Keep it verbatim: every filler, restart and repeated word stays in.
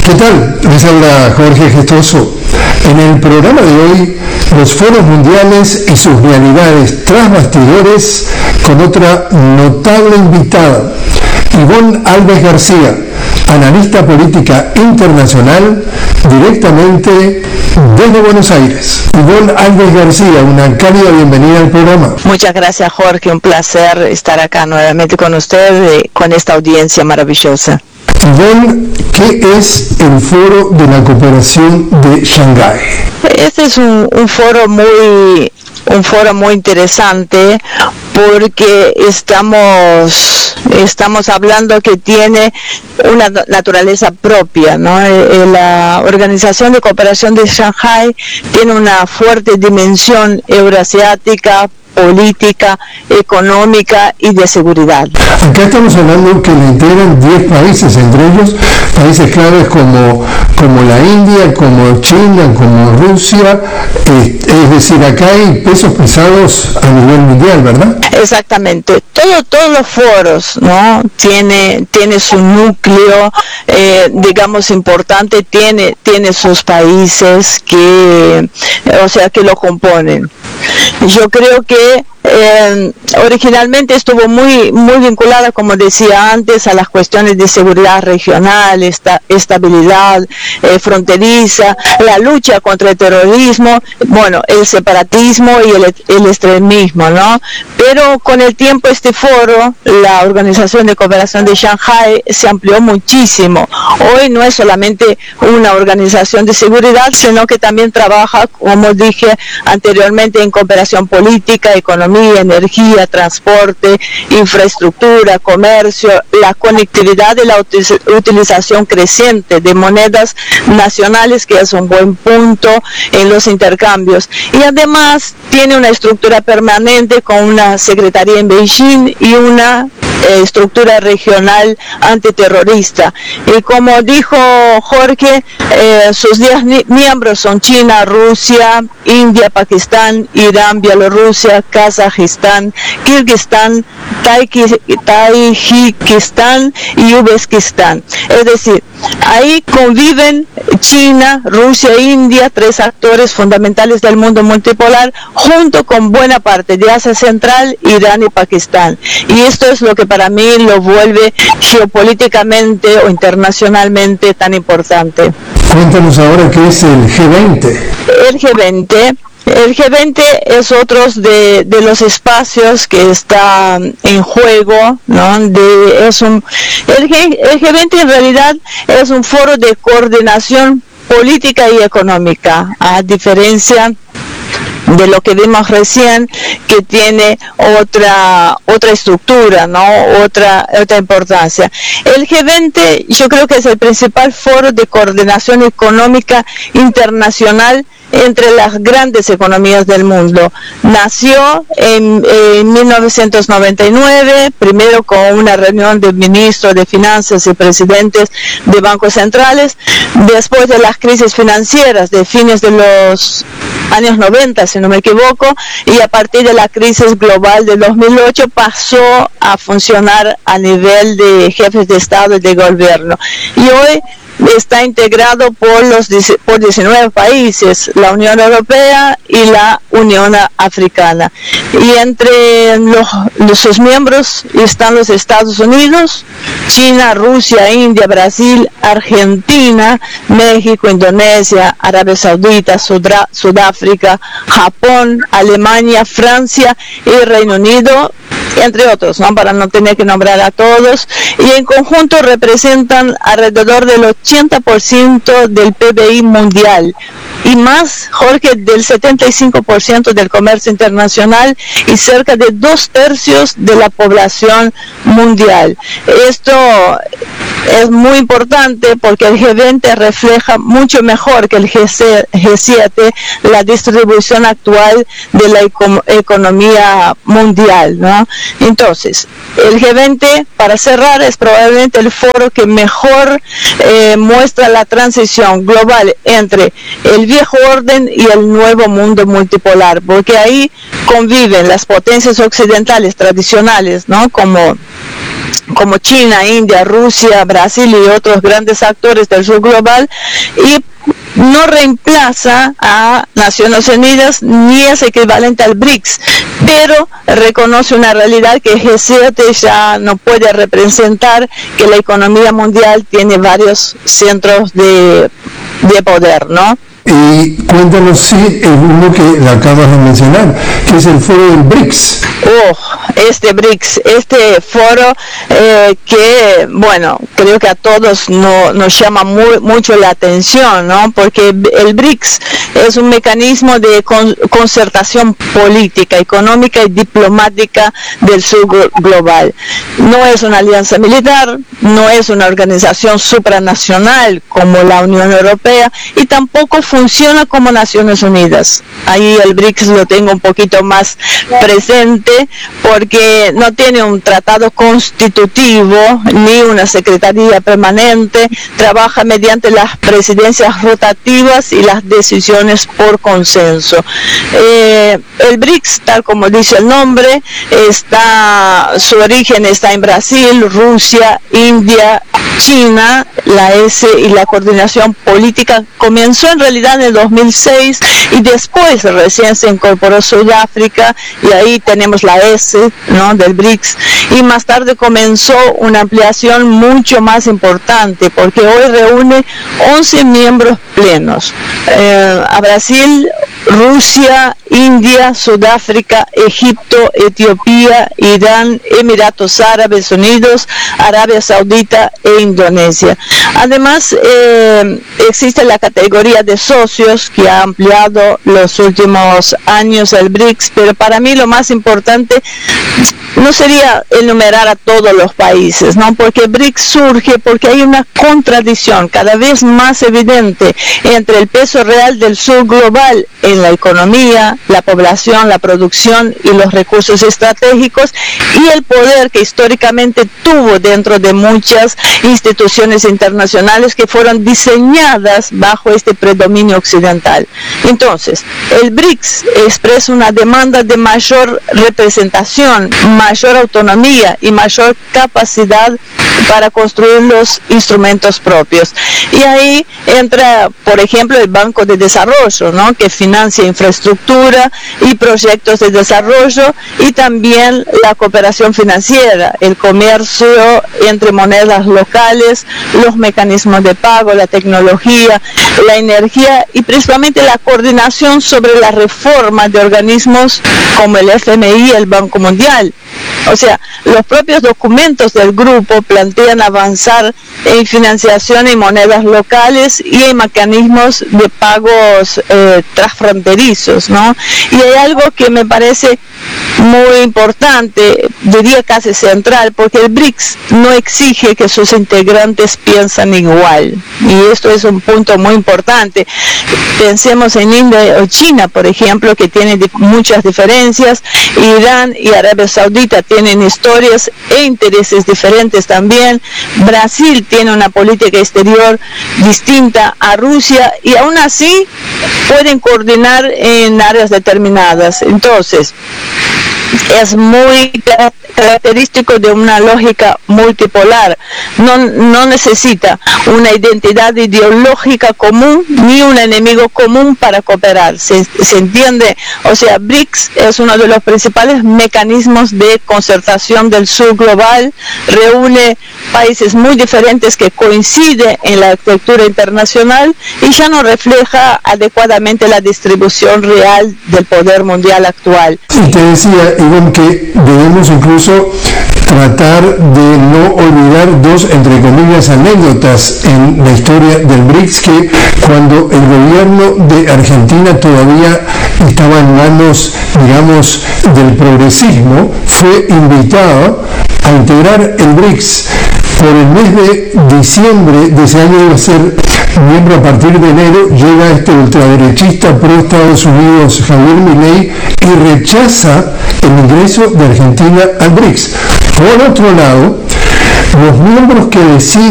¿Qué tal? Les habla Jorge Gestoso. En el programa de hoy, los foros mundiales y sus realidades tras bastidores, con otra notable invitada, Ivonne Alves García, analista política internacional, directamente desde Buenos Aires. Ivonne Alves García, una cálida bienvenida al programa. Muchas gracias, Jorge, un placer estar acá nuevamente con usted, con esta audiencia maravillosa. Ivonne, ¿qué es el Foro de la Cooperación de Shanghái? Este es un, un foro muy un foro muy interesante porque estamos estamos hablando que tiene una naturaleza propia, ¿no? La Organización de Cooperación de Shanghái tiene una fuerte dimensión euroasiática, política, económica y de seguridad. Acá estamos hablando que le integran diez países, entre ellos países claves como, como la India, como China, como Rusia, eh, es decir, acá hay pesos pesados a nivel mundial, ¿verdad? Exactamente, todo, todos los foros, ¿no? Tiene, tiene su núcleo, eh, digamos, importante, tiene, tiene sus países que, o sea, que lo componen. Yo creo que eh, originalmente estuvo muy muy vinculada, como decía antes, a las cuestiones de seguridad regional, esta, estabilidad eh, fronteriza, la lucha contra el terrorismo, bueno, el separatismo y el, el extremismo, ¿no? Pero con el tiempo este foro, la Organización de Cooperación de Shanghái, se amplió muchísimo. Hoy no es solamente una organización de seguridad, sino que también trabaja, como dije anteriormente, en cooperación política, economía, energía, transporte, infraestructura, comercio, la conectividad y la utilización creciente de monedas nacionales, que es un buen punto en los intercambios. Y además tiene una estructura permanente con una secretaría en Beijing y una eh, estructura regional antiterrorista. Y como dijo Jorge, eh, sus diez miembros son China, Rusia, India, Pakistán, Irán, Bielorrusia, Kazajistán, Kirguistán, Tayikistán y Uzbekistán. Es decir, ahí conviven China, Rusia e India, tres actores fundamentales del mundo multipolar, junto con buena parte de Asia Central, Irán y Pakistán. Y esto es lo que para mí lo vuelve geopolíticamente o internacionalmente tan importante. Cuéntanos ahora qué es el G veinte. El G veinte El G veinte es otro de, de los espacios que está en juego, ¿no? De, es un, el, G, el G veinte en realidad es un foro de coordinación política y económica, a diferencia de lo que vimos recién, que tiene otra otra estructura, ¿no? Otra otra importancia. El G veinte yo creo que es el principal foro de coordinación económica internacional entre las grandes economías del mundo. Nació en, en mil novecientos noventa y nueve, primero con una reunión de ministros de finanzas y presidentes de bancos centrales, después de las crisis financieras de fines de los años noventa, si no me equivoco, y a partir de la crisis global de dos mil ocho pasó a funcionar a nivel de jefes de Estado y de gobierno. Y hoy está integrado por los por diecinueve países, la Unión Europea y la Unión Africana. Y entre los, los sus miembros están los Estados Unidos, China, Rusia, India, Brasil, Argentina, México, Indonesia, Arabia Saudita, Sudra, Sudáfrica, Japón, Alemania, Francia y Reino Unido, entre otros, ¿no? Para no tener que nombrar a todos, y en conjunto representan alrededor del ochenta por ciento del P B I mundial y más, Jorge, del setenta y cinco por ciento del comercio internacional y cerca de dos tercios de la población mundial. Esto es muy importante porque el G veinte refleja mucho mejor que el G siete la distribución actual de la eco- economía mundial, ¿no? Entonces, el G veinte, para cerrar, es probablemente el foro que mejor eh, muestra la transición global entre el viejo orden y el nuevo mundo multipolar, porque ahí conviven las potencias occidentales tradicionales, ¿no? Como como China, India, Rusia, Brasil y otros grandes actores del sur global, y no reemplaza a Naciones Unidas ni es equivalente al BRICS, pero reconoce una realidad que G siete ya no puede representar, que la economía mundial tiene varios centros de, de poder, ¿no? Y cuéntanos si sí, el uno que acabas de mencionar, que es el foro del BRICS. Oh, este BRICS, este foro eh, que, bueno, creo que a todos no, nos llama muy, mucho la atención, ¿no? Porque el BRICS es un mecanismo de con, concertación política, económica y diplomática del sur global. No es una alianza militar, no es una organización supranacional como la Unión Europea y tampoco funciona como Naciones Unidas. Ahí el BRICS lo tengo un poquito más presente porque no tiene un tratado constitutivo ni una secretaría permanente, trabaja mediante las presidencias rotativas y las decisiones por consenso. Eh, el BRICS, tal como dice el nombre, está, su origen está en Brasil, Rusia, India, China. La S y la coordinación política comenzó en realidad en el dos mil seis y después recién se incorporó Sudáfrica y ahí tenemos la S, ¿no?, del BRICS, y más tarde comenzó una ampliación mucho más importante porque hoy reúne once miembros plenos, eh, a Brasil, Rusia, India, Sudáfrica, Egipto, Etiopía, Irán, Emiratos Árabes Unidos, Arabia Saudita e Indonesia. Además, eh, existe la categoría de socios que ha ampliado los últimos años el BRICS, pero para mí lo más importante no sería enumerar a todos los países, ¿no? Porque BRICS surge porque hay una contradicción cada vez más evidente entre el peso real del sur global en la economía, la población, la producción y los recursos estratégicos y el poder que históricamente tuvo dentro de muchas instituciones internacionales que fueron diseñadas bajo este predominio occidental. Entonces, el BRICS expresa una demanda de mayor representación, mayor autonomía y mayor capacidad para construir los instrumentos propios. Y ahí entra, por ejemplo, el Banco de Desarrollo, ¿no?, que financia infraestructura y proyectos de desarrollo, y también la cooperación financiera, el comercio entre monedas locales, los mecanismos de pago, la tecnología, la energía y principalmente la coordinación sobre la reforma de organismos como el F M I, el Banco Mundial. O sea, los propios documentos del grupo plantean avanzar en financiación y monedas locales y en mecanismos de pagos eh, transfronterizos, ¿no? Y hay algo que me parece muy importante, diría casi central, porque el BRICS no exige que sus integrantes piensen igual, y esto es un punto muy importante. Pensemos en India o China, por ejemplo, que tienen dif- muchas diferencias. Irán y Arabia Saudita tienen historias e intereses diferentes también. Brasil tiene una política exterior distinta a Rusia y aún así pueden coordinar en áreas determinadas. Entonces, es muy característico de una lógica multipolar. No, no necesita una identidad ideológica común ni un enemigo común para cooperar. ¿Se, se entiende? O sea, BRICS es uno de los principales mecanismos de concertación del sur global. Reúne países muy diferentes que coinciden en la arquitectura internacional y ya no refleja adecuadamente la distribución real del poder mundial actual. Y te decía, Ivonne, que debemos incluso tratar de no olvidar dos, entre comillas, anécdotas en la historia del BRICS, que cuando el gobierno de Argentina todavía estaba en manos, digamos, del progresismo, fue invitado a integrar el BRICS. Por el mes de diciembre de ese año iba a ser miembro. A partir de enero llega este ultraderechista pro Estados Unidos, Javier Milei, y rechaza el ingreso de Argentina al BRICS. Por otro lado, los miembros que deciden